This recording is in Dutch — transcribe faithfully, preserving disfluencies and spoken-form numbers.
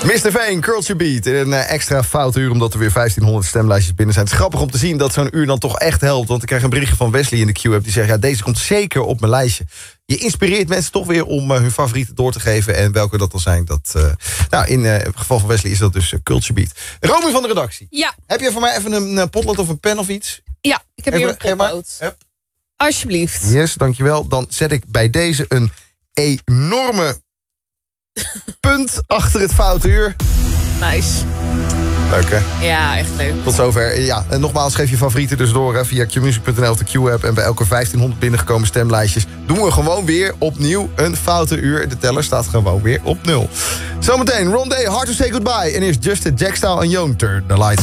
mister Veen, Culture Beat. In een uh, extra fout uur, omdat er weer vijftienhonderd stemlijstjes binnen zijn. Het is grappig om te zien dat zo'n uur dan toch echt helpt. Want ik krijg een berichtje van Wesley in de Q-app. Die zegt, ja, deze komt zeker op mijn lijstje. Je inspireert mensen toch weer om uh, hun favorieten door te geven. En welke dat dan zijn. Dat, uh, nou, in uh, het geval van Wesley is dat dus uh, Culture Beat. Romy van de redactie. Ja. Heb je voor mij even een uh, potlood of een pen of iets? Ja, ik heb Even, hier een potlood. Alsjeblieft. Yes, dankjewel. Dan zet ik bij deze een enorme punt achter het foute uur. Nice. Leuk, hè? Ja, echt leuk. Tot zover. Ja, en nogmaals, geef je favorieten dus door hè, via qmusic punt n l of de Q-app. En bij elke vijftienhonderd binnengekomen stemlijstjes doen we gewoon weer opnieuw een foute uur. De teller staat gewoon weer op nul. Zometeen, Rondé, Hard to Say Goodbye. En eerst Justin, Jackstyle en Young, Turn the Lights.